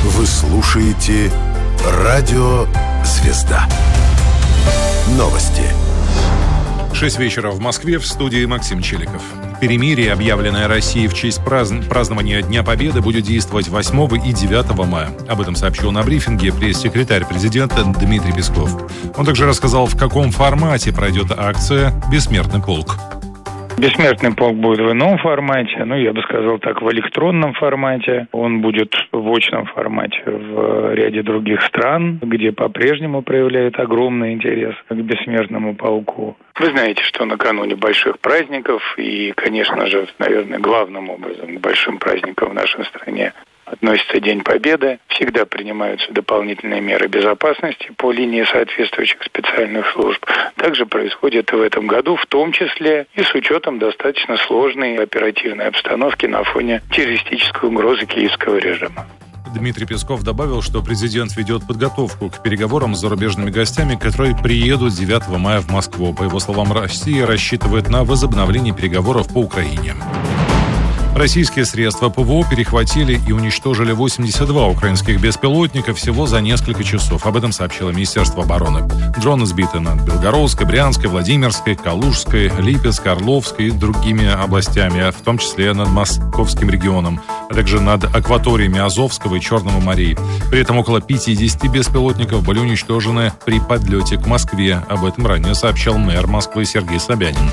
Вы слушаете Радио Звезда. Новости. 6 вечера в Москве, в студии Максим Челиков. Перемирие, объявленное Россией в честь празднования Дня Победы, будет действовать 8 и 9 мая. Об этом сообщил на брифинге пресс-секретарь президента Дмитрий Песков. Он также рассказал, в каком формате пройдет акция «Бессмертный полк». Бессмертный полк будет в ином формате, я бы сказал так, в электронном формате. Он будет в очном формате в ряде других стран, где по-прежнему проявляет огромный интерес к бессмертному полку. Вы знаете, что накануне больших праздников и, конечно же, наверное, главным образом к большим праздникам в нашей стране относится День Победы. Всегда принимаются дополнительные меры безопасности по линии соответствующих специальных служб. Также происходит и в этом году, в том числе и с учетом достаточно сложной оперативной обстановки на фоне террористической угрозы киевского режима. Дмитрий Песков добавил, что президент ведет подготовку к переговорам с зарубежными гостями, которые приедут 9 мая в Москву. По его словам, Россия рассчитывает на возобновление переговоров по Украине. Российские средства ПВО перехватили и уничтожили 82 украинских беспилотника всего за несколько часов. Об этом сообщило Министерство обороны. Дроны сбиты над Белгородской, Брянской, Владимирской, Калужской, Липецкой, Орловской и другими областями, в том числе над Московским регионом, а также над акваториями Азовского и Черного морей. При этом около 50 беспилотников были уничтожены при подлете к Москве. Об этом ранее сообщал мэр Москвы Сергей Собянин.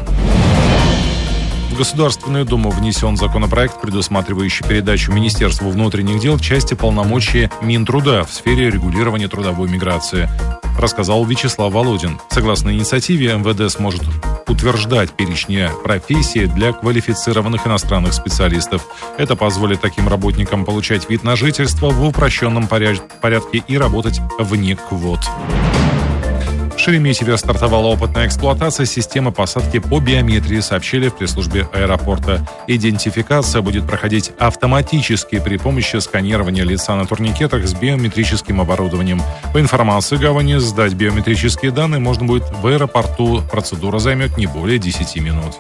В Государственную Думу внесен законопроект, предусматривающий передачу Министерству внутренних дел части полномочий Минтруда в сфере регулирования трудовой миграции, рассказал Вячеслав Володин. Согласно инициативе, МВД сможет утверждать перечни профессий для квалифицированных иностранных специалистов. Это позволит таким работникам получать вид на жительство в упрощенном порядке и работать вне квот. В Шереметьеве стартовала опытная эксплуатация системы посадки по биометрии, сообщили в пресс-службе аэропорта. Идентификация будет проходить автоматически при помощи сканирования лица на турникетах с биометрическим оборудованием. По информации гавани, сдать биометрические данные можно будет в аэропорту. Процедура займет не более 10 минут.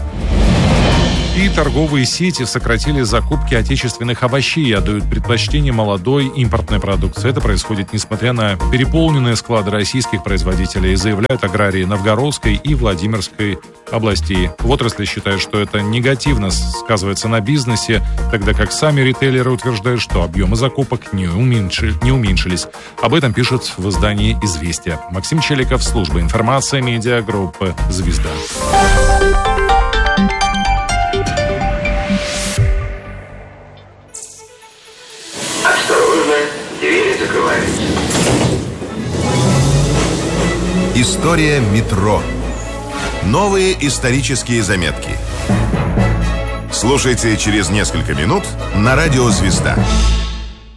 И торговые сети сократили закупки отечественных овощей и отдают предпочтение молодой импортной продукции. Это происходит несмотря на переполненные склады российских производителей, заявляют аграрии Новгородской и Владимирской областей. В отрасли считают, что это негативно сказывается на бизнесе, тогда как сами ритейлеры утверждают, что объемы закупок не уменьшились. Об этом пишут в издании «Известия». Максим Челиков, служба информации медиагруппы «Звезда». Двери закрываются. История метро. Новые исторические заметки. Слушайте через несколько минут на Радио Звезда.